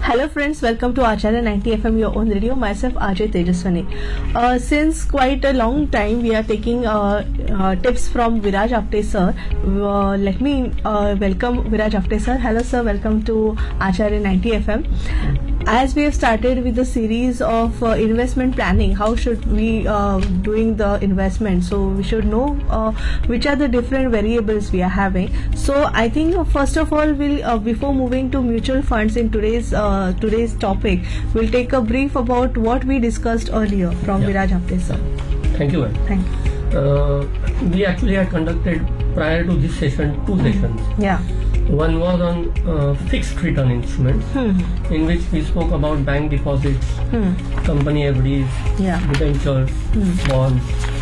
Hello friends, welcome to Acharya 90 FM, your own radio. Myself Ajay Tejaswani. Since quite a long time, we are taking tips from Viraj Apte sir. Let me welcome Viraj Apte sir. Hello sir, welcome to Acharya 90 FM. As we have started with the series of investment planning, how should we doing the investment? So we should know which are the different variables we are having. So I think first of all, we'll before moving to mutual funds in today's topic, we'll take a brief about what we discussed earlier from Viraj Apte sir. Thank you. Thank you. We actually had conducted prior to this session 2 sessions. Yeah. One was on fixed return instruments, in which we spoke about bank deposits, company FDs, debentures, bonds,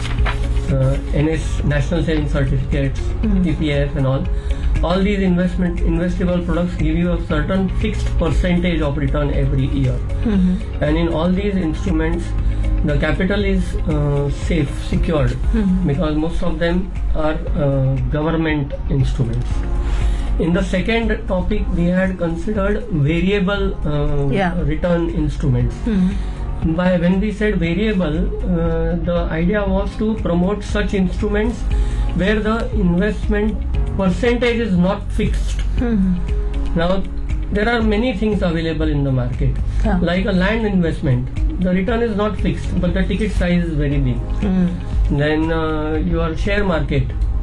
NS National Savings Certificates, PPF and all. All these investable products give you a certain fixed percentage of return every year. And in all these instruments, the capital is safe, secured, because most of them are government instruments. In the second topic, we had considered variable return instruments. When we said variable, the idea was to promote such instruments where the investment percentage is not fixed. Now, there are many things available in the market, like a land investment. The return is not fixed, but the ticket size is very big. Then your share market,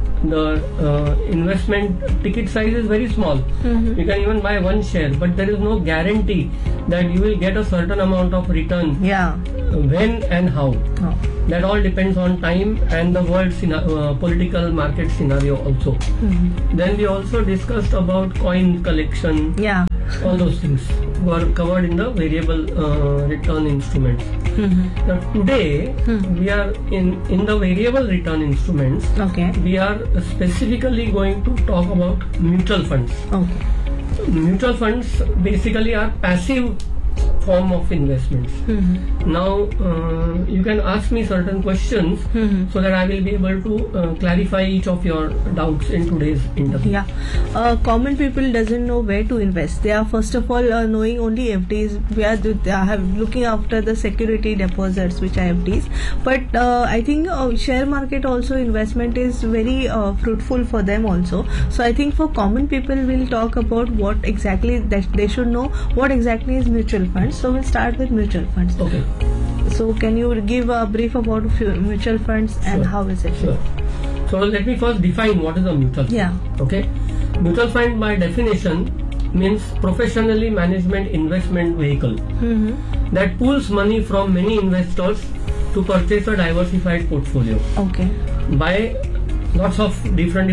the investment ticket size is very small. You can even buy one share, but there is no guarantee that you will get a certain amount of return when and how. That all depends on time and the world political market scenario also. Then we also discussed about coin collection. All those things were covered in the variable return instruments. Now today we are in the variable return instruments. We are specifically going to talk about mutual funds. Mutual funds basically are passive form of investments. Now you can ask me certain questions so that I will be able to clarify each of your doubts in today's interview. Common people doesn't know where to invest. They are first of all knowing only FDs. We are looking after the security deposits, which are FDs. But I think share market also investment is very fruitful for them also. So I think for common people, we'll talk about what exactly that they should know. What exactly is mutual funds? So we'll start with mutual funds. So can you give a brief about mutual funds and how is it? So let me first define what is a mutual fund. Mutual fund by definition means professionally management investment vehicle that pools money from many investors to purchase a diversified portfolio. By lots of different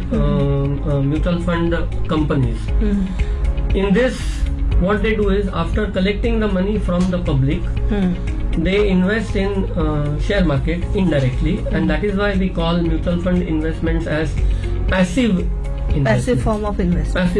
mutual fund companies. In this, what they do is, after collecting the money from the public, they invest in share market indirectly, and that is why we call mutual fund investments as passive form of investment.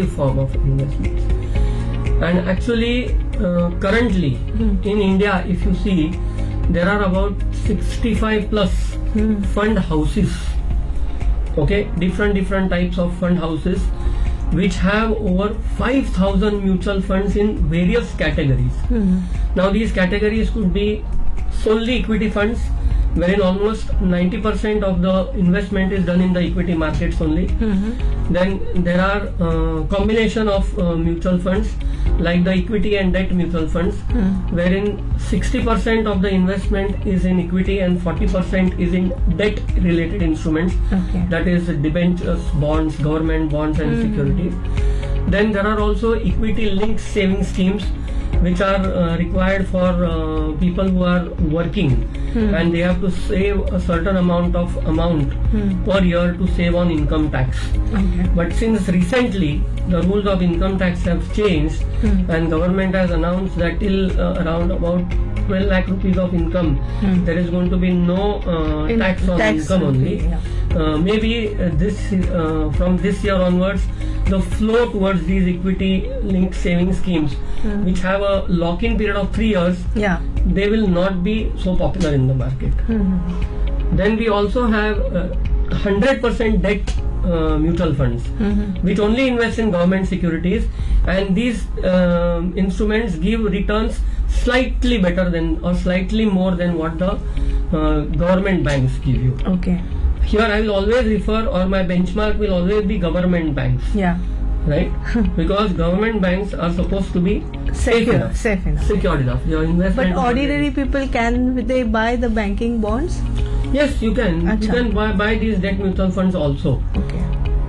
And actually, currently in India, if you see, there are about 65 plus fund houses. Different types of fund houses, which have over 5,000 mutual funds in various categories. Now these categories could be solely equity funds, wherein almost 90% of the investment is done in the equity markets only. Then there are combination of mutual funds like the equity and debt mutual funds, wherein 60% of the investment is in equity and 40% is in debt related instruments, that is debentures, bonds, government bonds and securities. Then there are also equity linked saving schemes which are required for people who are working and they have to save a certain amount per year to save on income tax. But since recently the rules of income tax have changed and government has announced that till around about 12 lakh rupees of income, there is going to be no tax on income only. Maybe from this year onwards, the flow towards these equity linked saving schemes, which have a lock-in period of 3 years, they will not be so popular in the market. Then we also have 100% debt mutual funds, which only invest in government securities, and these instruments give returns slightly better than or slightly more than what the government banks give you. Okay. Here I will always refer, or my benchmark will always be government banks. Yeah. Right? Because government banks are supposed to be safe enough. Secured enough. Your investment. But ordinary people, can they buy the banking bonds? Yes, you can. Achha. You can buy these debt mutual funds also. Okay.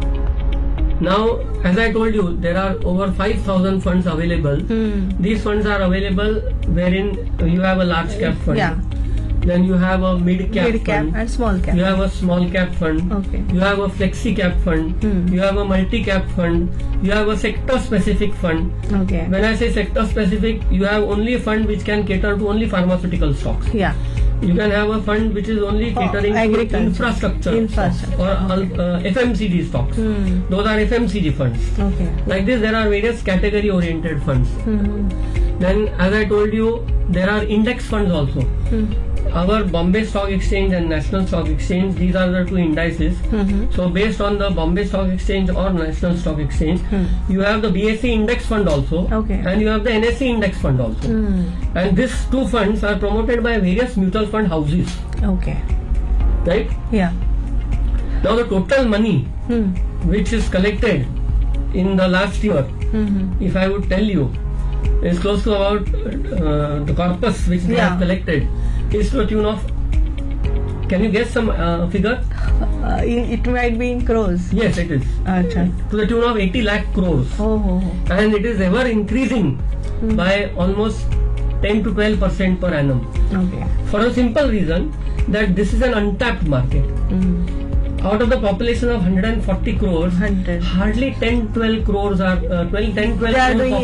Now, as I told you, there are over 5,000 funds available. These funds are available wherein you have a large cap fund. Yeah. Then you have a mid cap fund and small cap. You have a small cap fund. Okay. You have a flexi cap fund. You have a multi cap fund. You have a sector specific fund. Okay. When I say sector specific, you have only a fund which can cater to only pharmaceutical stocks. Yeah. You can have a fund which is only catering to infrastructure stocks or FMCG stocks. Those are FMCG funds. Okay. Like this, there are various category oriented funds. Then, as I told you, there are index funds also. Our Bombay Stock Exchange and National Stock Exchange, these are the two indices. So based on the Bombay Stock Exchange or National Stock Exchange, you have the BSE Index Fund also, and you have the NSE Index Fund also. And these two funds are promoted by various mutual fund houses. Okay. Right? Yeah. Now the total money which is collected in the last year, if I would tell you, is close to about the corpus which they have collected is to a tune of, can you guess some figure? It might be in crores. Yes, it is. Achha. To the tune of 80 lakh crores. And it is ever increasing by almost 10 to 12% per annum. Okay. For a simple reason that this is an untapped market. Out of the population of 140 crores, hardly 10-12 crores are 10-12 crores